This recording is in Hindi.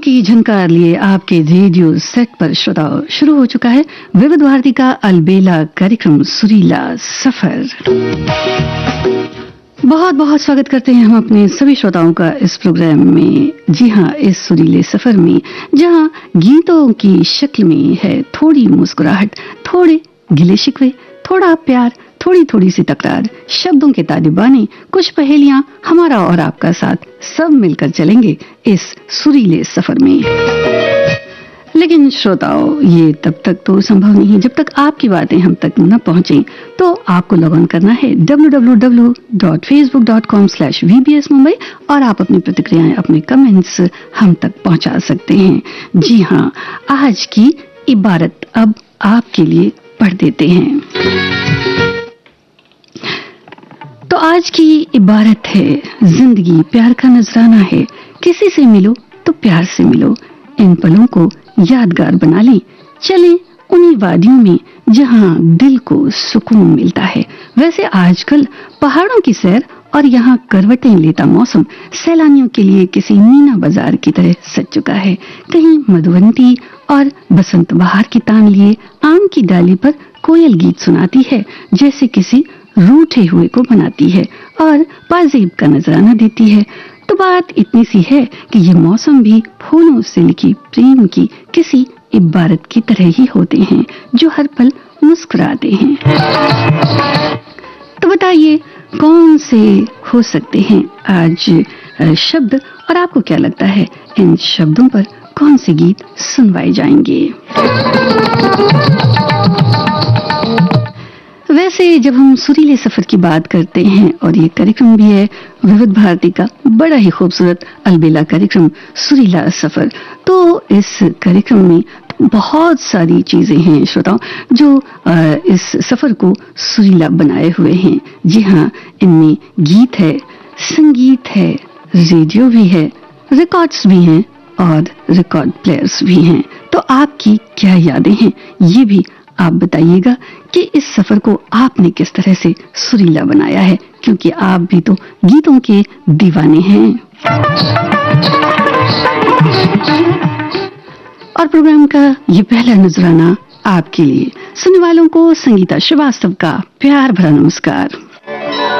की झनकार लिए आपके रेडियो सेट पर श्रोताओं शुरू हो चुका है विविध भारती का अलबेला कार्यक्रम सुरीला सफर। बहुत बहुत स्वागत करते हैं हम अपने सभी श्रोताओं का इस प्रोग्राम में। जी हाँ, इस सुरीले सफर में जहाँ गीतों की शक्ल में है थोड़ी मुस्कुराहट, थोड़े गिले शिकवे, थोड़ा प्यार, थोड़ी थोड़ी सी तकरार, शब्दों के तालिबाने, कुछ पहेलियां, हमारा और आपका साथ सब मिलकर चलेंगे इस सुरीले सफर में। लेकिन श्रोताओं, ये तब तक तो संभव नहीं जब तक आपकी बातें हम तक न पहुंचे। तो आपको लॉग ऑन करना है www.facebook.com/vbsmumbai और आप अपनी प्रतिक्रियाएं, अपने कमेंट्स हम तक पहुंचा सकते हैं। जी हाँ, आज की इबारत अब आपके लिए पढ़ देते हैं। तो आज की इबारत है, जिंदगी प्यार का नजराना है, किसी से मिलो तो प्यार से मिलो, इन पलों को यादगार बना लें, चलें उन्हीं वादियों में जहां दिल को सुकून मिलता है। वैसे आजकल पहाड़ों की सैर और यहाँ करवटें लेता मौसम सैलानियों के लिए किसी मीना बाजार की तरह सज चुका है। कहीं मधुवंती और बसंत बहार की तान लिए आम की डाली पर कोयल गीत सुनाती है, जैसे किसी रूठे हुए को बनाती है और पाजेब का नजराना देती है। तो बात इतनी सी है कि ये मौसम भी फूलों से लिखी प्रेम की किसी इबारत की तरह ही होते हैं जो हर पल मुस्कुराते हैं। तो बताइए कौन से हो सकते हैं आज शब्द, और आपको क्या लगता है इन शब्दों पर कौन से गीत सुनवाए जाएंगे? वैसे जब हम सुरीले सफर की बात करते हैं, और ये कार्यक्रम भी है विविध भारती का बड़ा ही खूबसूरत अलबेला कार्यक्रम सुरीला सफर, तो इस कार्यक्रम में बहुत सारी चीजें हैं श्रोताओं जो इस सफर को सुरीला बनाए हुए हैं। जी हाँ, इनमें गीत है, संगीत है, रेडियो भी है, रिकॉर्ड्स भी हैं और रिकॉर्ड प्लेयर्स भी हैं। तो आपकी क्या यादें हैं, ये भी आप बताइएगा कि इस सफर को आपने किस तरह से सुरीला बनाया है, क्योंकि आप भी तो गीतों के दीवाने हैं। और प्रोग्राम का ये पहला नजराना आपके लिए, सुनने वालों को संगीता श्रीवास्तव का प्यार भरा नमस्कार।